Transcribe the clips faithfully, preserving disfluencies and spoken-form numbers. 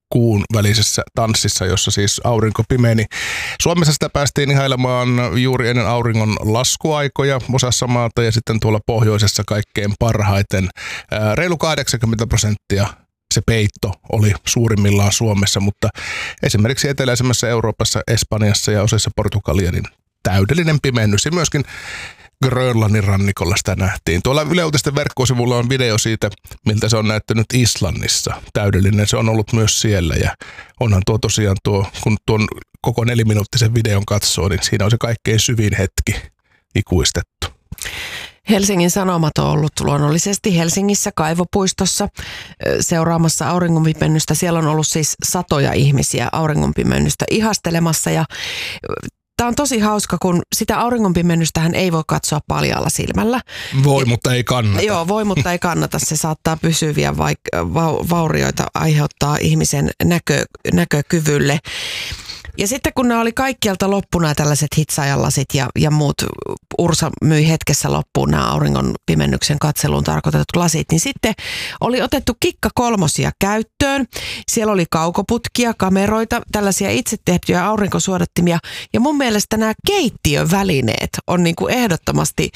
kuun välisessä tanssissa, jossa siis aurinko pimeni. Suomessa sitä päästiin ihailemaan juuri ennen auringon laskuaikoja osassa maata ja sitten tuolla pohjoisessa kaikkein parhaiten. Ää, reilu kahdeksankymmentä prosenttia se peitto oli suurimmillaan Suomessa, mutta esimerkiksi eteläisemmässä Euroopassa, Espanjassa ja osassa Portugalia niin täydellinen pimennys ja myöskin Grönlannin rannikolla sitä nähtiin. Tuolla Yle Uutisten verkkosivulla on video siitä, miltä se on näyttänyt Islannissa. Täydellinen se on ollut myös siellä ja onhan tuo tosiaan tuo, kun tuon koko neliminuuttisen videon katsoo, niin siinä on se kaikkein syvin hetki ikuistettu. Helsingin Sanomat on ollut luonnollisesti Helsingissä Kaivopuistossa seuraamassa auringonpimennystä. Siellä on ollut siis satoja ihmisiä auringonpimennystä ihastelemassa ja tämä on tosi hauska, kun sitä auringonpimennystähän ei voi katsoa paljaalla silmällä. Voi, ja, mutta ei kannata. Joo, voi, mutta ei kannata. Se saattaa pysyviä vaik- va- vaurioita aiheuttaa ihmisen näkö- näkökyvylle. Ja sitten kun nämä oli kaikkialta loppuna tällaiset hitsaajanlasit ja, ja muut, Ursa myi hetkessä loppuun nämä auringon pimennyksen katseluun tarkoitetut lasit, niin sitten oli otettu kikka kolmosia käyttöön. Siellä oli kaukoputkia, kameroita, tällaisia itse tehtyjä aurinkosuodattimia ja mun mielestä nämä keittiövälineet on niin kuin ehdottomasti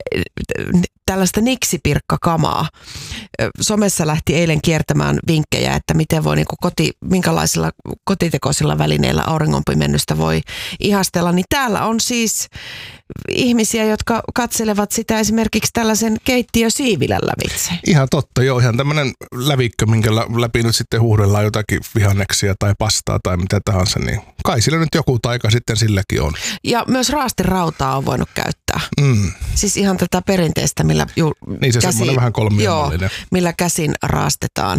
tällaista niksipirkkakamaa. Somessa lähti eilen kiertämään vinkkejä, että miten voi niin kuin koti, minkälaisilla kotitekoisilla välineillä auringonpimennystä voi ihastella. Niin täällä on siis ihmisiä, jotka katselevat sitä esimerkiksi tällaisen keittiösiivilän lävitse. Ihan totta, joo. Ihan tämmöinen lävikkö, minkä läpi nyt sitten huudellaan jotakin vihanneksia tai pastaa tai mitä tahansa. Niin kai sillä nyt joku taika sitten silläkin on. Ja myös raastirautaa on voinut käyttää. Mm. Siis ihan tätä perinteistä, millä ju, niin se semmoinen vähän kolmiomallinen. Joo, millä käsin raastetaan.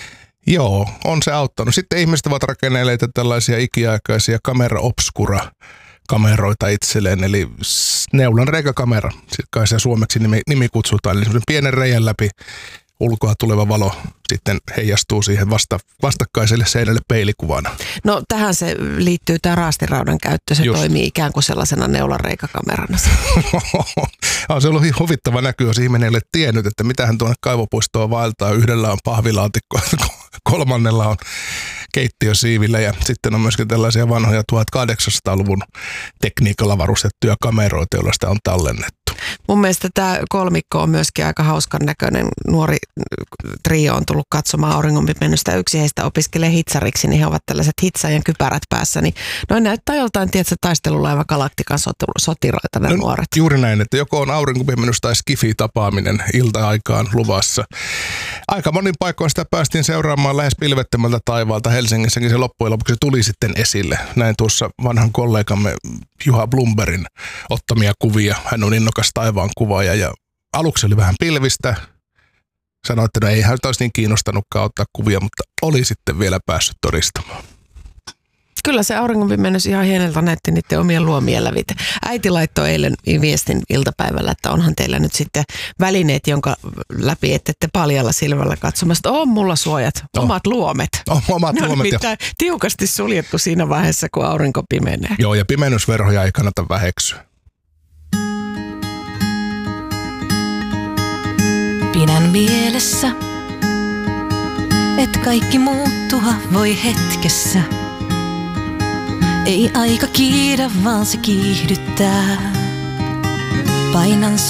Joo, on se auttanut. Sitten ihmiset ovat rakennelleet tällaisia ikiaikaisia kamera obscura kameroita itselleen, eli neulanreikäkamera, kai se suomeksi nimi, nimi kutsutaan, eli semmoisen pienen reijän läpi ulkoa tuleva valo sitten heijastuu siihen vasta, vastakkaiselle seinälle peilikuvana. No tähän se liittyy tämä raastiraudan käyttö, se Just. toimii ikään kuin sellaisena neulanreikäkamerana. On se ollut huvittava näky, jos ihminen ei ole tiennyt, että mitähän tuonne kaivopuistoon vaeltaa. Yhdellä on pahvilaatikko, kolmannella on keittiösiivillä ja sitten on myöskin tällaisia vanhoja tuhatkahdeksansataaluvun tekniikalla varustettuja kameroita, joilla sitä on tallennettu. Mun mielestä tämä kolmikko on myöskin aika hauskan näköinen. Nuori trio on tullut katsomaan auringonpimennystä. Yksi heistä opiskelee hitsariksi, niin he ovat tällaiset hitsaajan kypärät päässä. Niin noin näyttää joltain, tiedätkö, taistelulaiva Galaktikan sotiroita nämä no, nuoret. Juuri näin, että joko on auringonpimennys tai skifi-tapaaminen ilta-aikaan luvassa. Aika monin paikoin sitä päästiin seuraamaan lähes pilvettömältä taivaalta. Helsingissäkin se loppujen lopuksi tuli sitten esille. Näin tuossa vanhan kollegamme Juha Blumbergin ottamia kuvia. Hän on innokas taivaan kuvaaja ja aluksi oli vähän pilvistä. Sanoi, että no ei hän olisi niin kiinnostanutkaan ottaa kuvia, mutta oli sitten vielä päässyt todistamaan. Kyllä se auringonpimennys ihan hieneltä näytti niiden omien luomien lävitse. Äiti laittoi eilen viestin iltapäivällä, että onhan teillä nyt sitten välineet, jonka läpi ette paljalla silmällä katsomasta. On mulla suojat, oh. omat luomet. Oh, omat ne luomet. on ja... tiukasti suljettu siinä vaiheessa, kun aurinko pimenee. Joo, ja pimennysverhoja ei kannata väheksyä. Pidän mielessä, et kaikki muuttua voi hetkessä. Ei aika kiidä, vaan se kiihdyttää. Painan